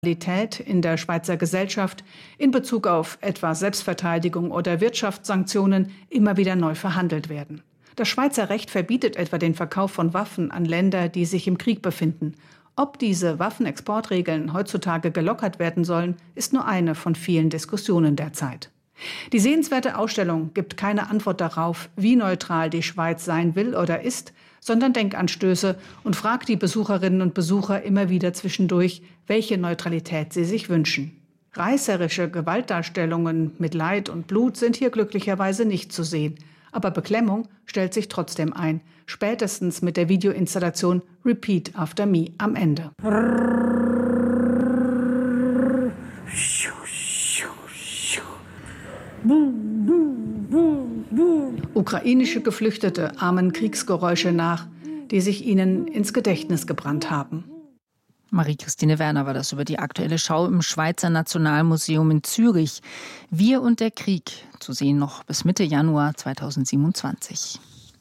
In der Schweizer Gesellschaft in Bezug auf etwa Selbstverteidigung oder Wirtschaftssanktionen immer wieder neu verhandelt werden. Das Schweizer Recht verbietet etwa den Verkauf von Waffen an Länder, die sich im Krieg befinden. Ob diese Waffenexportregeln heutzutage gelockert werden sollen, ist nur eine von vielen Diskussionen derzeit. Die sehenswerte Ausstellung gibt keine Antwort darauf, wie neutral die Schweiz sein will oder ist, sondern Denkanstöße und fragt die Besucherinnen und Besucher immer wieder zwischendurch, welche Neutralität sie sich wünschen. Reißerische Gewaltdarstellungen mit Leid und Blut sind hier glücklicherweise nicht zu sehen. Aber Beklemmung stellt sich trotzdem ein, spätestens mit der Videoinstallation Repeat After Me am Ende. Ukrainische Geflüchtete ahmen Kriegsgeräusche nach, die sich ihnen ins Gedächtnis gebrannt haben. Marie-Christine Werner war das über die aktuelle Schau im Schweizer Nationalmuseum in Zürich. Wir und der Krieg, zu sehen noch bis Mitte Januar 2027.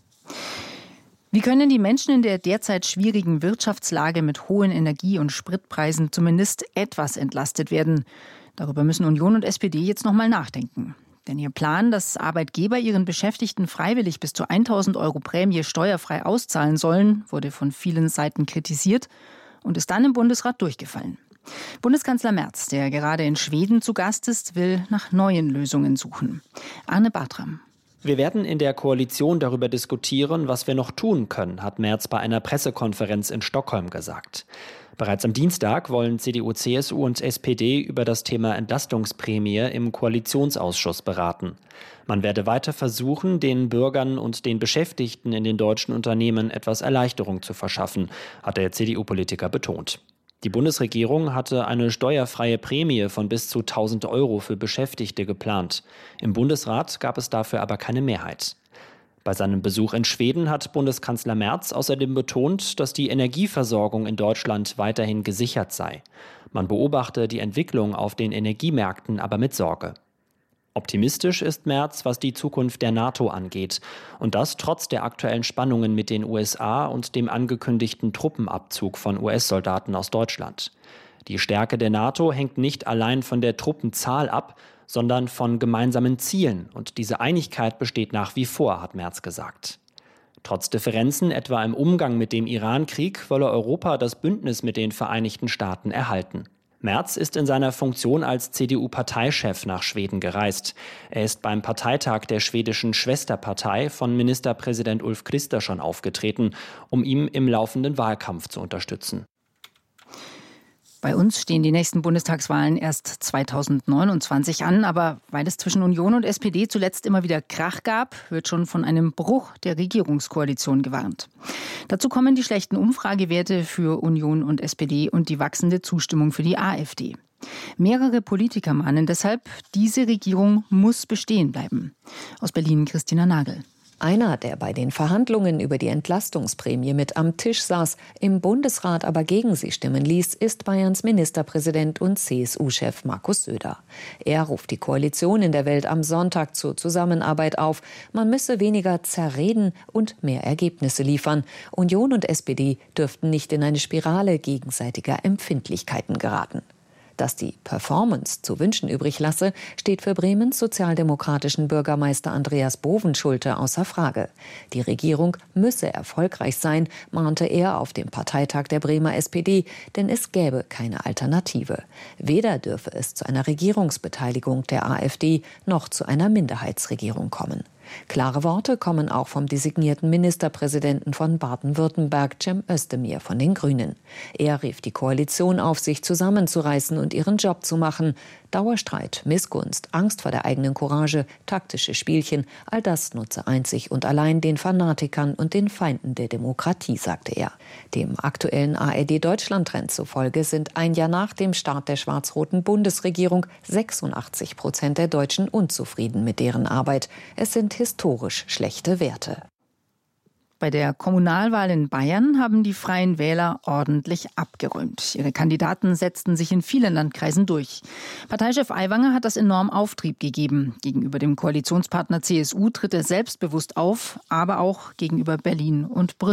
Wie können die Menschen in der derzeit schwierigen Wirtschaftslage mit hohen Energie- und Spritpreisen zumindest etwas entlastet werden? Darüber müssen Union und SPD jetzt noch mal nachdenken. Denn ihr Plan, dass Arbeitgeber ihren Beschäftigten freiwillig bis zu 1.000 € Prämie steuerfrei auszahlen sollen, wurde von vielen Seiten kritisiert und ist dann im Bundesrat durchgefallen. Bundeskanzler Merz, der gerade in Schweden zu Gast ist, will nach neuen Lösungen suchen. Arne Bartram. Wir werden in der Koalition darüber diskutieren, was wir noch tun können, hat Merz bei einer Pressekonferenz in Stockholm gesagt. Bereits am Dienstag wollen CDU, CSU und SPD über das Thema Entlastungsprämie im Koalitionsausschuss beraten. Man werde weiter versuchen, den Bürgern und den Beschäftigten in den deutschen Unternehmen etwas Erleichterung zu verschaffen, hat der CDU-Politiker betont. Die Bundesregierung hatte eine steuerfreie Prämie von bis zu 1.000 € für Beschäftigte geplant. Im Bundesrat gab es dafür aber keine Mehrheit. Bei seinem Besuch in Schweden hat Bundeskanzler Merz außerdem betont, dass die Energieversorgung in Deutschland weiterhin gesichert sei. Man beobachte die Entwicklung auf den Energiemärkten aber mit Sorge. Optimistisch ist Merz, was die Zukunft der NATO angeht. Und das trotz der aktuellen Spannungen mit den USA und dem angekündigten Truppenabzug von US-Soldaten aus Deutschland. Die Stärke der NATO hängt nicht allein von der Truppenzahl ab, sondern von gemeinsamen Zielen. Und diese Einigkeit besteht nach wie vor, hat Merz gesagt. Trotz Differenzen, etwa im Umgang mit dem Iran-Krieg, wolle Europa das Bündnis mit den Vereinigten Staaten erhalten. Merz ist in seiner Funktion als CDU-Parteichef nach Schweden gereist. Er ist beim Parteitag der schwedischen Schwesterpartei von Ministerpräsident Ulf Kristersson aufgetreten, um ihn im laufenden Wahlkampf zu unterstützen. Bei uns stehen die nächsten Bundestagswahlen erst 2029 an, aber weil es zwischen Union und SPD zuletzt immer wieder Krach gab, wird schon von einem Bruch der Regierungskoalition gewarnt. Dazu kommen die schlechten Umfragewerte für Union und SPD und die wachsende Zustimmung für die AfD. Mehrere Politiker mahnen deshalb, diese Regierung muss bestehen bleiben. Aus Berlin Christina Nagel. Einer, der bei den Verhandlungen über die Entlastungsprämie mit am Tisch saß, im Bundesrat aber gegen sie stimmen ließ, ist Bayerns Ministerpräsident und CSU-Chef Markus Söder. Er ruft die Koalition in der Welt am Sonntag zur Zusammenarbeit auf. Man müsse weniger zerreden und mehr Ergebnisse liefern. Union und SPD dürften nicht in eine Spirale gegenseitiger Empfindlichkeiten geraten. Dass die Performance zu wünschen übrig lasse, steht für Bremens sozialdemokratischen Bürgermeister Andreas Bovenschulte außer Frage. Die Regierung müsse erfolgreich sein, mahnte er auf dem Parteitag der Bremer SPD, denn es gäbe keine Alternative. Weder dürfe es zu einer Regierungsbeteiligung der AfD noch zu einer Minderheitsregierung kommen. Klare Worte kommen auch vom designierten Ministerpräsidenten von Baden-Württemberg, Cem Özdemir von den Grünen. Er rief die Koalition auf, sich zusammenzureißen und ihren Job zu machen. Dauerstreit, Missgunst, Angst vor der eigenen Courage, taktische Spielchen, all das nutze einzig und allein den Fanatikern und den Feinden der Demokratie, sagte er. Dem aktuellen ARD-Deutschland-Trend zufolge sind ein Jahr nach dem Start der schwarz-roten Bundesregierung 86% der Deutschen unzufrieden mit deren Arbeit. Es sind historisch schlechte Werte. Bei der Kommunalwahl in Bayern haben die Freien Wähler ordentlich abgeräumt. Ihre Kandidaten setzten sich in vielen Landkreisen durch. Parteichef Aiwanger hat das enorm Auftrieb gegeben. Gegenüber dem Koalitionspartner CSU tritt er selbstbewusst auf, aber auch gegenüber Berlin und Brüssel.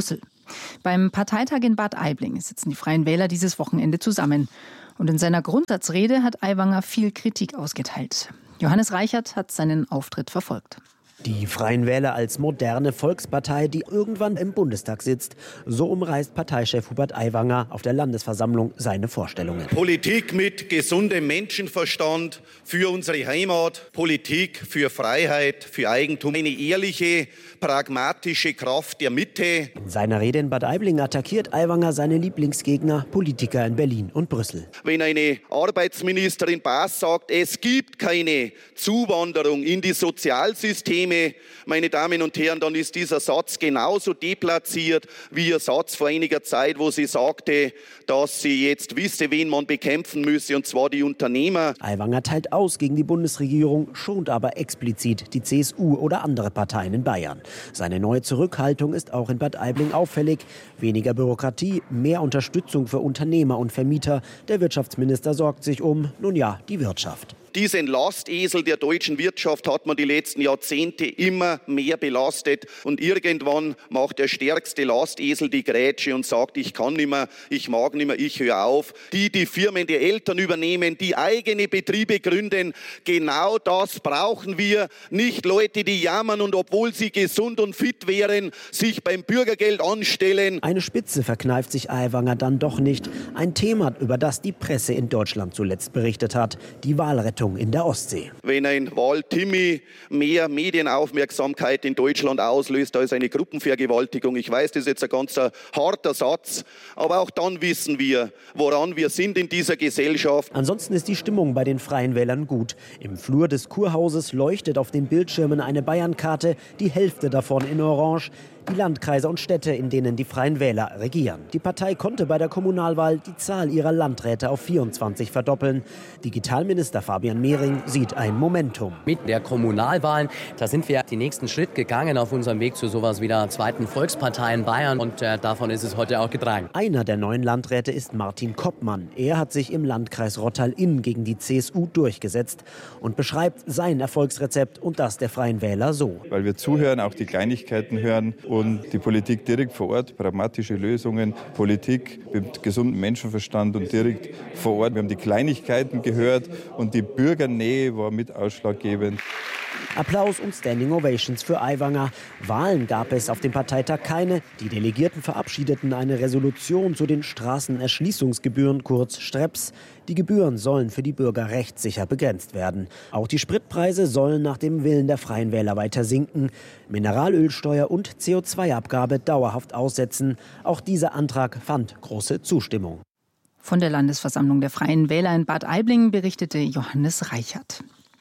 Beim Parteitag in Bad Aibling sitzen die Freien Wähler dieses Wochenende zusammen. Und in seiner Grundsatzrede hat Aiwanger viel Kritik ausgeteilt. Johannes Reichert hat seinen Auftritt verfolgt. Die Freien Wähler als moderne Volkspartei, die irgendwann im Bundestag sitzt. So umreißt Parteichef Hubert Aiwanger auf der Landesversammlung seine Vorstellungen. Politik mit gesundem Menschenverstand für unsere Heimat. Politik für Freiheit, für Eigentum. Eine ehrliche, pragmatische Kraft der Mitte. In seiner Rede in Bad Aibling attackiert Aiwanger seine Lieblingsgegner, Politiker in Berlin und Brüssel. Wenn eine Arbeitsministerin Baas sagt, es gibt keine Zuwanderung in die Sozialsysteme, meine Damen und Herren, dann ist dieser Satz genauso deplatziert wie Ihr Satz vor einiger Zeit, wo sie sagte, dass sie jetzt wisse, wen man bekämpfen müsse, und zwar die Unternehmer. Aiwanger teilt aus gegen die Bundesregierung, schont aber explizit die CSU oder andere Parteien in Bayern. Seine neue Zurückhaltung ist auch in Bad Aibling auffällig. Weniger Bürokratie, mehr Unterstützung für Unternehmer und Vermieter. Der Wirtschaftsminister sorgt sich um, nun ja, die Wirtschaft. Diesen Lastesel der deutschen Wirtschaft hat man die letzten Jahrzehnte immer mehr belastet. Und irgendwann macht der stärkste Lastesel die Grätsche und sagt, ich kann nicht mehr, ich mag nicht mehr, ich höre auf. Die Firmen der Eltern übernehmen, die eigene Betriebe gründen, genau das brauchen wir. Nicht Leute, die jammern und obwohl sie gesund und fit wären, sich beim Bürgergeld anstellen. Eine Spitze verkneift sich Aiwanger dann doch nicht. Ein Thema, über das die Presse in Deutschland zuletzt berichtet hat. Die Wahlrettung in der Ostsee. Wenn ein Wahltimmi mehr Medienaufmerksamkeit in Deutschland auslöst als eine Gruppenvergewaltigung, ich weiß, das ist jetzt ein ganz harter Satz, aber auch dann wissen wir, woran wir sind in dieser Gesellschaft. Ansonsten ist die Stimmung bei den Freien Wählern gut. Im Flur des Kurhauses leuchtet auf den Bildschirmen eine Bayernkarte, die Hälfte davon in Orange. Die Landkreise und Städte, in denen die Freien Wähler regieren. Die Partei konnte bei der Kommunalwahl die Zahl ihrer Landräte auf 24 verdoppeln. Digitalminister Fabian Mehring sieht ein Momentum. Mit der Kommunalwahlen, da sind wir den nächsten Schritt gegangen auf unserem Weg zu sowas wie der zweiten Volkspartei in Bayern. Und davon ist es heute auch getragen. Einer der neuen Landräte ist Martin Koppmann. Er hat sich im Landkreis Rottal-Inn gegen die CSU durchgesetzt und beschreibt sein Erfolgsrezept und das der Freien Wähler so. Weil wir zuhören, auch die Kleinigkeiten hören und die Politik direkt vor Ort, pragmatische Lösungen, Politik mit gesundem Menschenverstand und direkt vor Ort. Wir haben die Kleinigkeiten gehört und die Bürgernähe war mit ausschlaggebend. Applaus und Standing Ovations für Aiwanger. Wahlen gab es auf dem Parteitag keine. Die Delegierten verabschiedeten eine Resolution zu den Straßenerschließungsgebühren, kurz STREPS. Die Gebühren sollen für die Bürger rechtssicher begrenzt werden. Auch die Spritpreise sollen nach dem Willen der Freien Wähler weiter sinken. Mineralölsteuer und CO2-Abgabe dauerhaft aussetzen. Auch dieser Antrag fand große Zustimmung. Von der Landesversammlung der Freien Wähler in Bad Aibling berichtete Johannes Reichert.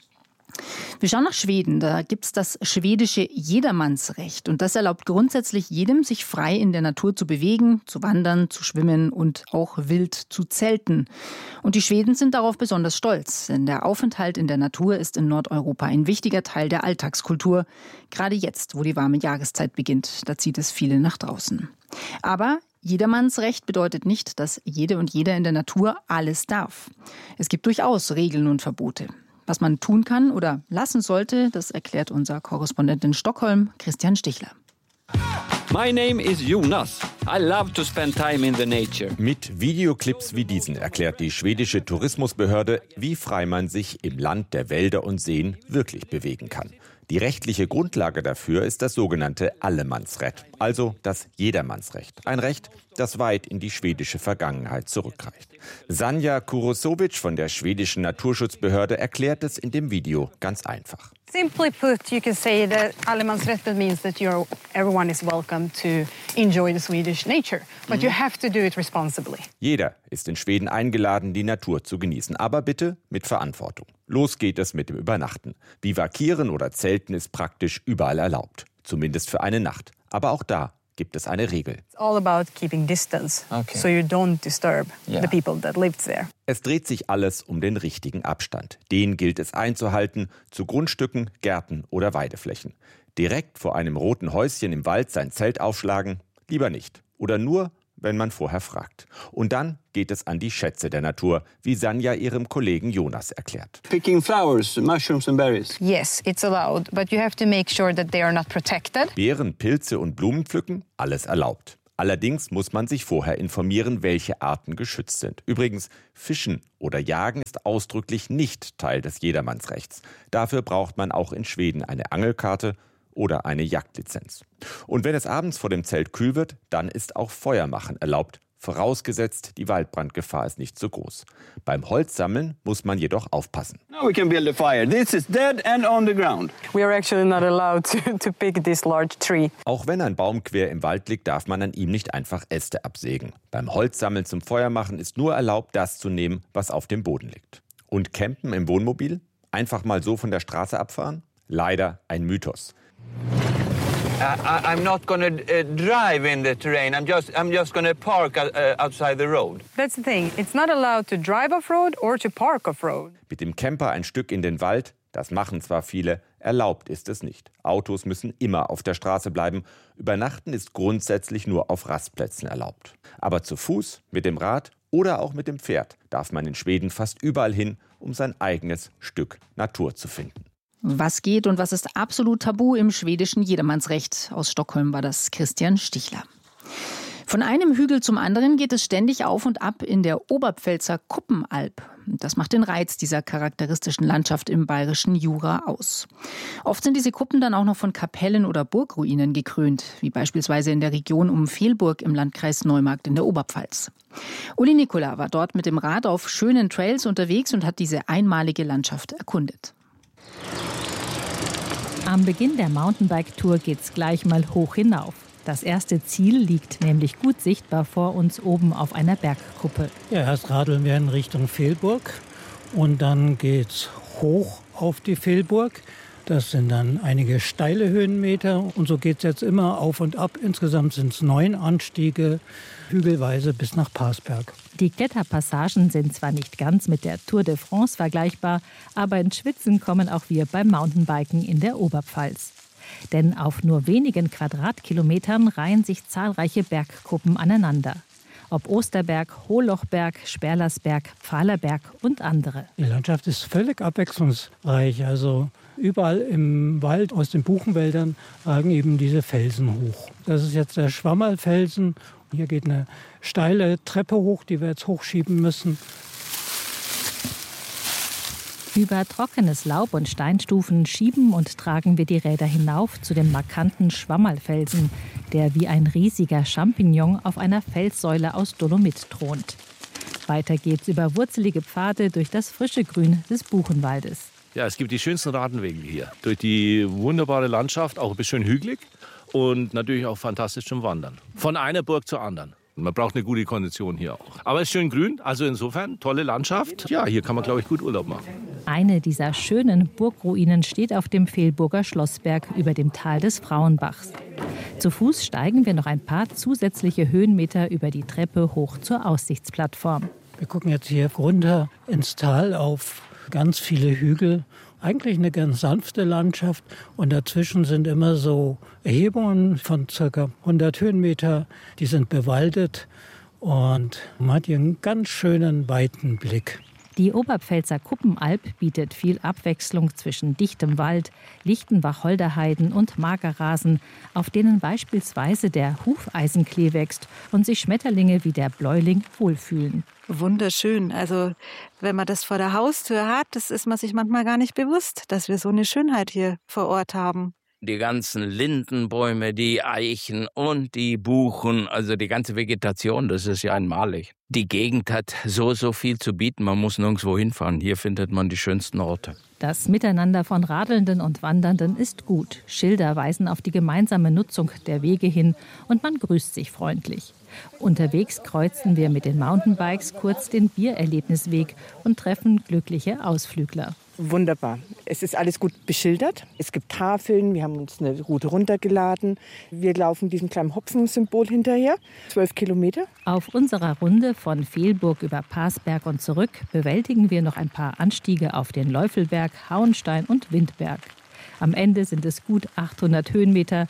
Wir schauen nach Schweden. Da gibt es das schwedische Jedermannsrecht. Und das erlaubt grundsätzlich jedem, sich frei in der Natur zu bewegen, zu wandern, zu schwimmen und auch wild zu zelten. Und die Schweden sind darauf besonders stolz. Denn der Aufenthalt in der Natur ist in Nordeuropa ein wichtiger Teil der Alltagskultur. Gerade jetzt, wo die warme Jahreszeit beginnt, da zieht es viele nach draußen. Aber Jedermannsrecht bedeutet nicht, dass jede und jeder in der Natur alles darf. Es gibt durchaus Regeln und Verbote. Was man tun kann oder lassen sollte, das erklärt unser Korrespondent in Stockholm, Christian Stichler. My name is Jonas. I love to spend time in the nature. Mit Videoclips wie diesen erklärt die schwedische Tourismusbehörde, wie frei man sich im Land der Wälder und Seen wirklich bewegen kann. Die rechtliche Grundlage dafür ist das sogenannte Allemannsrecht, also das Jedermannsrecht. Ein Recht, das weit in die schwedische Vergangenheit zurückreicht. Sanja Kurosowicz von der schwedischen Naturschutzbehörde erklärt es in dem Video ganz einfach. Simply put, you can say that Allemansrätten means that everyone is welcome to enjoy the Swedish nature, but you have to do it responsibly. Jeder ist in Schweden eingeladen, die Natur zu genießen, aber bitte mit Verantwortung. Los geht es mit dem Übernachten. Bivakieren oder Zelten ist praktisch überall erlaubt, zumindest für eine Nacht. Aber auch da gibt es eine Regel. It's all about keeping distance, so you don't disturb the people that live there. Es dreht sich alles um den richtigen Abstand. Den gilt es einzuhalten zu Grundstücken, Gärten oder Weideflächen. Direkt vor einem roten Häuschen im Wald sein Zelt aufschlagen? Lieber nicht. Oder nur, wenn man vorher fragt. Und dann geht es an die Schätze der Natur, wie Sanja ihrem Kollegen Jonas erklärt. Picking flowers, mushrooms and berries. Yes, it's allowed, but you have to make sure that they are not protected. Beeren, Pilze und Blumen pflücken? Alles erlaubt. Allerdings muss man sich vorher informieren, welche Arten geschützt sind. Übrigens, Fischen oder Jagen ist ausdrücklich nicht Teil des Jedermannsrechts. Dafür braucht man auch in Schweden eine Angelkarte oder eine Jagdlizenz. Und wenn es abends vor dem Zelt kühl wird, dann ist auch Feuermachen erlaubt. Vorausgesetzt, die Waldbrandgefahr ist nicht so groß. Beim Holzsammeln muss man jedoch aufpassen. Now we can build a fire. This is dead and on the ground. We are actually not allowed to pick this large tree. Auch wenn ein Baum quer im Wald liegt, darf man an ihm nicht einfach Äste absägen. Beim Holzsammeln zum Feuermachen ist nur erlaubt, das zu nehmen, was auf dem Boden liegt. Und campen im Wohnmobil? Einfach mal so von der Straße abfahren? Leider ein Mythos. I'm not going to drive in the terrain. I'm just going to park outside the road. That's the thing. It's not allowed to drive off-road or to park off-road. Mit dem Camper ein Stück in den Wald, das machen zwar viele, erlaubt ist es nicht. Autos müssen immer auf der Straße bleiben. Übernachten ist grundsätzlich nur auf Rastplätzen erlaubt. Aber zu Fuß, mit dem Rad oder auch mit dem Pferd darf man in Schweden fast überall hin, um sein eigenes Stück Natur zu finden. Was geht und was ist absolut tabu im schwedischen Jedermannsrecht? Aus Stockholm war das Christian Stichler. Von einem Hügel zum anderen geht es ständig auf und ab in der Oberpfälzer Kuppenalb. Das macht den Reiz dieser charakteristischen Landschaft im bayerischen Jura aus. Oft sind diese Kuppen dann auch noch von Kapellen oder Burgruinen gekrönt, wie beispielsweise in der Region um Velburg im Landkreis Neumarkt in der Oberpfalz. Uli Nikola war dort mit dem Rad auf schönen Trails unterwegs und hat diese einmalige Landschaft erkundet. Am Beginn der Mountainbike-Tour geht's gleich mal hoch hinauf. Das erste Ziel liegt nämlich gut sichtbar vor uns oben auf einer Bergkuppe. Ja, erst radeln wir in Richtung Velburg und dann geht's hoch auf die Velburg. Das sind dann einige steile Höhenmeter und so geht's jetzt immer auf und ab. Insgesamt sind es 9 Anstiege, hügelweise bis nach Parsberg. Die Kletterpassagen sind zwar nicht ganz mit der Tour de France vergleichbar, aber ins Schwitzen kommen auch wir beim Mountainbiken in der Oberpfalz. Denn auf nur wenigen Quadratkilometern reihen sich zahlreiche Bergkuppen aneinander. Ob Osterberg, Hohlochberg, Sperlersberg, Pfahlerberg und andere. Die Landschaft ist völlig abwechslungsreich. Also überall im Wald, aus den Buchenwäldern, ragen eben diese Felsen hoch. Das ist jetzt der Schwammerlfelsen. Hier geht eine steile Treppe hoch, die wir jetzt hochschieben müssen. Über trockenes Laub und Steinstufen schieben und tragen wir die Räder hinauf zu dem markanten Schwammerlfelsen, der wie ein riesiger Champignon auf einer Felssäule aus Dolomit thront. Weiter geht's über wurzelige Pfade durch das frische Grün des Buchenwaldes. Ja, es gibt die schönsten Radwege hier. Durch die wunderbare Landschaft, auch ein bisschen hügelig und natürlich auch fantastisch zum Wandern. Von einer Burg zur anderen. Man braucht eine gute Kondition hier auch. Aber es ist schön grün, also insofern tolle Landschaft. Ja, hier kann man, glaube ich, gut Urlaub machen. Eine dieser schönen Burgruinen steht auf dem Velburger Schlossberg über dem Tal des Frauenbachs. Zu Fuß steigen wir noch ein paar zusätzliche Höhenmeter über die Treppe hoch zur Aussichtsplattform. Wir gucken jetzt hier runter ins Tal auf ganz viele Hügel. Eigentlich eine ganz sanfte Landschaft und dazwischen sind immer so Erhebungen von ca. 100 Höhenmeter. Die sind bewaldet und man hat hier einen ganz schönen weiten Blick. Die Oberpfälzer Kuppenalb bietet viel Abwechslung zwischen dichtem Wald, lichten Wacholderheiden und Magerrasen, auf denen beispielsweise der Hufeisenklee wächst und sich Schmetterlinge wie der Bläuling wohlfühlen. Wunderschön. Also wenn man das vor der Haustür hat, das ist man sich manchmal gar nicht bewusst, dass wir so eine Schönheit hier vor Ort haben. Die ganzen Lindenbäume, die Eichen und die Buchen, also die ganze Vegetation, das ist ja einmalig. Die Gegend hat so viel zu bieten, man muss nirgendwo hinfahren. Hier findet man die schönsten Orte. Das Miteinander von Radelnden und Wandernden ist gut. Schilder weisen auf die gemeinsame Nutzung der Wege hin und man grüßt sich freundlich. Unterwegs kreuzen wir mit den Mountainbikes kurz den Biererlebnisweg und treffen glückliche Ausflügler. Wunderbar. Es ist alles gut beschildert. Es gibt Tafeln, wir haben uns eine Route runtergeladen. Wir laufen diesem kleinen Hopfensymbol hinterher, 12 Kilometer. Auf unserer Runde von Velburg über Parsberg und zurück bewältigen wir noch ein paar Anstiege auf den Läufelberg, Hauenstein und Windberg. Am Ende sind es gut 800 Höhenmeter,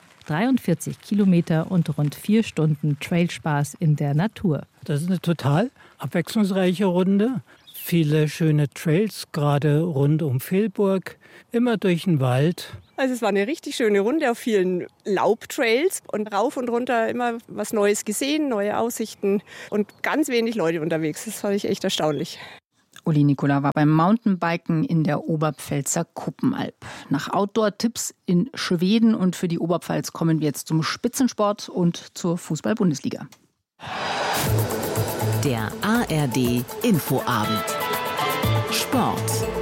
43 Kilometer und rund 4 Stunden Trailspaß in der Natur. Das ist eine total abwechslungsreiche Runde. viele schöne Trails, gerade rund um Vilburg, immer durch den Wald. Also es war eine richtig schöne Runde auf vielen Laubtrails und rauf und runter immer was Neues gesehen, neue Aussichten und ganz wenig Leute unterwegs. Das fand ich echt erstaunlich. Uli Nicola war beim Mountainbiken in der Oberpfälzer Kuppenalp. Nach Outdoor-Tipps in Schweden und für die Oberpfalz kommen wir jetzt zum Spitzensport und zur Fußball-Bundesliga. Der ARD Infoabend. Sport.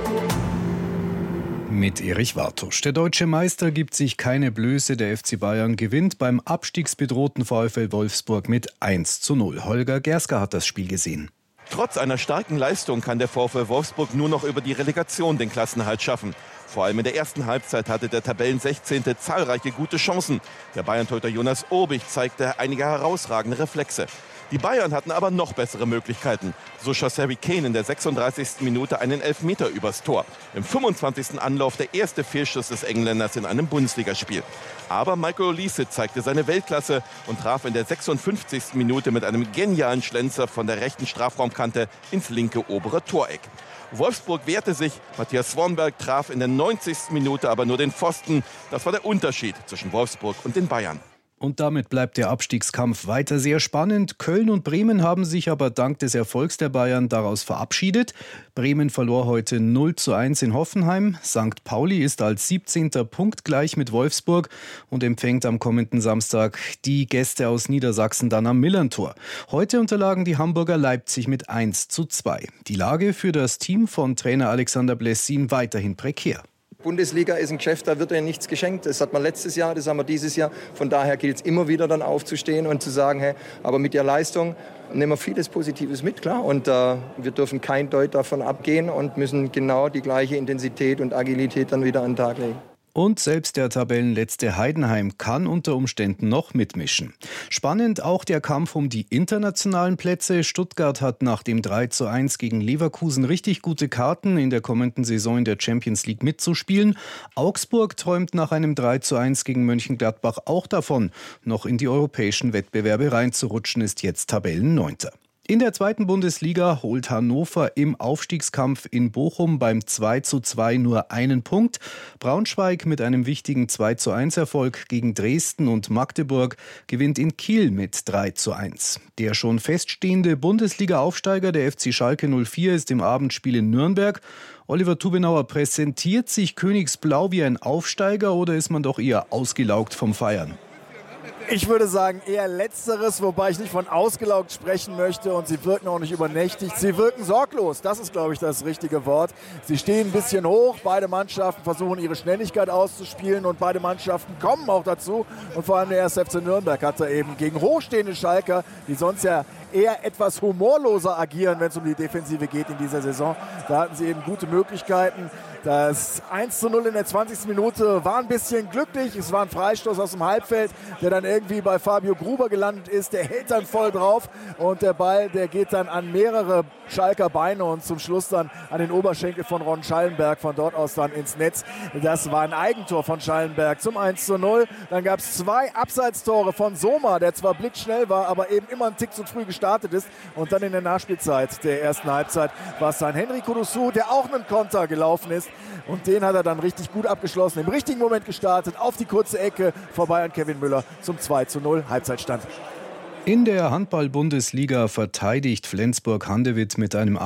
Mit Erich Wartusch. Der deutsche Meister gibt sich keine Blöße. Der FC Bayern gewinnt beim abstiegsbedrohten VfL Wolfsburg mit 1:0. Holger Gerska hat das Spiel gesehen. Trotz einer starken Leistung kann der VfL Wolfsburg nur noch über die Relegation den Klassenerhalt schaffen. Vor allem in der ersten Halbzeit hatte der Tabellen-16. zahlreiche gute Chancen. Der Bayern-Torhüter Jonas Obich zeigte einige herausragende Reflexe. Die Bayern hatten aber noch bessere Möglichkeiten. So schoss Harry Kane in der 36. Minute einen Elfmeter übers Tor. Im 25. Anlauf der erste Fehlschuss des Engländers in einem Bundesligaspiel. Aber Michael Olise zeigte seine Weltklasse und traf in der 56. Minute mit einem genialen Schlenzer von der rechten Strafraumkante ins linke obere Toreck. Wolfsburg wehrte sich, Matthias Swanberg traf in der 90. Minute aber nur den Pfosten. Das war der Unterschied zwischen Wolfsburg und den Bayern. Und damit bleibt der Abstiegskampf weiter sehr spannend. Köln und Bremen haben sich aber dank des Erfolgs der Bayern daraus verabschiedet. Bremen verlor heute 0:1 in Hoffenheim. St. Pauli ist als 17. punktgleich mit Wolfsburg und empfängt am kommenden Samstag die Gäste aus Niedersachsen dann am Millerntor. Heute unterlagen die Hamburger Leipzig mit 1:2. Die Lage für das Team von Trainer Alexander Blessin weiterhin prekär. Bundesliga ist ein Geschäft, da wird ja nichts geschenkt. Das hat man letztes Jahr, das haben wir dieses Jahr. Von daher gilt es immer wieder dann aufzustehen und zu sagen, hey, aber mit der Leistung nehmen wir vieles Positives mit, klar. Und wir dürfen kein Deut davon abgehen und müssen genau die gleiche Intensität und Agilität dann wieder an den Tag legen. Und selbst der Tabellenletzte Heidenheim kann unter Umständen noch mitmischen. Spannend auch der Kampf um die internationalen Plätze. Stuttgart hat nach dem 3:1 gegen Leverkusen richtig gute Karten, in der kommenden Saison in der Champions League mitzuspielen. Augsburg träumt nach einem 3:1 gegen Mönchengladbach auch davon, noch in die europäischen Wettbewerbe reinzurutschen, ist jetzt Tabellenneunter. In der zweiten Bundesliga holt Hannover im Aufstiegskampf in Bochum beim 2:2 nur einen Punkt. Braunschweig mit einem wichtigen 2:1-Erfolg gegen Dresden und Magdeburg gewinnt in Kiel mit 3:1. Der schon feststehende Bundesliga-Aufsteiger, der FC Schalke 04, ist im Abendspiel in Nürnberg. Oliver Tubenauer, präsentiert sich Königsblau wie ein Aufsteiger oder ist man doch eher ausgelaugt vom Feiern? Ich würde sagen eher Letzteres, wobei ich nicht von ausgelaugt sprechen möchte und sie wirken auch nicht übernächtigt. Sie wirken sorglos, das ist, glaube ich, das richtige Wort. Sie stehen ein bisschen hoch, beide Mannschaften versuchen ihre Schnelligkeit auszuspielen und beide Mannschaften kommen auch dazu. Und vor allem der 1. FC Nürnberg hat da eben gegen hochstehende Schalker, die sonst ja eher etwas humorloser agieren, wenn es um die Defensive geht in dieser Saison. Da hatten sie eben gute Möglichkeiten. Das 1:0 in der 20. Minute war ein bisschen glücklich. Es war ein Freistoß aus dem Halbfeld, der dann irgendwie bei Fabio Gruber gelandet ist. Der hält dann voll drauf und der Ball, der geht dann an mehrere Schalker Beine und zum Schluss dann an den Oberschenkel von Ron Schallenberg. Von dort aus dann ins Netz. Das war ein Eigentor von Schallenberg zum 1:0. Dann gab es 2 Abseitstore von Soma, der zwar blitzschnell war, aber eben immer einen Tick zu früh gestartet ist. Und dann in der Nachspielzeit der ersten Halbzeit war es dann Henry Kudusu, der auch einen Konter gelaufen ist. Und den hat er dann richtig gut abgeschlossen, im richtigen Moment gestartet, auf die kurze Ecke, vorbei an Kevin Müller zum 2:0 Halbzeitstand. In der Handball-Bundesliga verteidigt Flensburg-Handewitt mit einem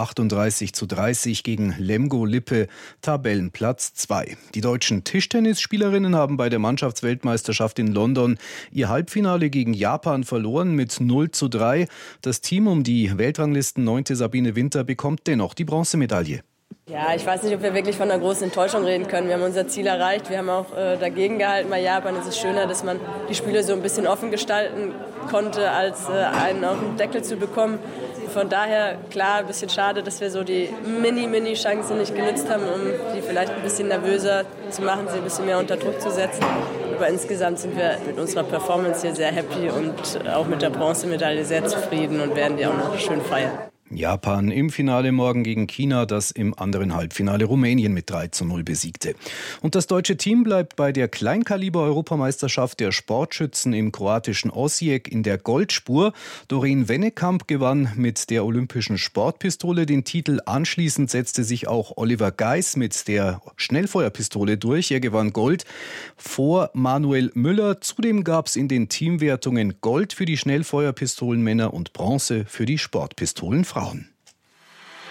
38:30 gegen Lemgo-Lippe Tabellenplatz 2. Die deutschen Tischtennisspielerinnen haben bei der Mannschaftsweltmeisterschaft in London ihr Halbfinale gegen Japan verloren mit 0:3. Das Team um die Weltranglisten-9. Sabine Winter bekommt dennoch die Bronzemedaille. Ja, ich weiß nicht, ob wir wirklich von einer großen Enttäuschung reden können. Wir haben unser Ziel erreicht. Wir haben auch dagegen gehalten bei Japan. Es ist schöner, dass man die Spiele so ein bisschen offen gestalten konnte, als einen auf den Deckel zu bekommen. Von daher, klar, ein bisschen schade, dass wir so die Mini-Chancen nicht genutzt haben, um die vielleicht ein bisschen nervöser zu machen, sie ein bisschen mehr unter Druck zu setzen. Aber insgesamt sind wir mit unserer Performance hier sehr happy und auch mit der Bronzemedaille sehr zufrieden und werden die auch noch schön feiern. Japan im Finale morgen gegen China, das im anderen Halbfinale Rumänien mit 3:0 besiegte. Und das deutsche Team bleibt bei der Kleinkaliber-Europameisterschaft der Sportschützen im kroatischen Osijek in der Goldspur. Doreen Wennekamp gewann mit der olympischen Sportpistole den Titel. Anschließend setzte sich auch Oliver Geis mit der Schnellfeuerpistole durch. Er gewann Gold vor Manuel Müller. Zudem gab es in den Teamwertungen Gold für die Schnellfeuerpistolenmänner und Bronze für die Sportpistolenfrauen.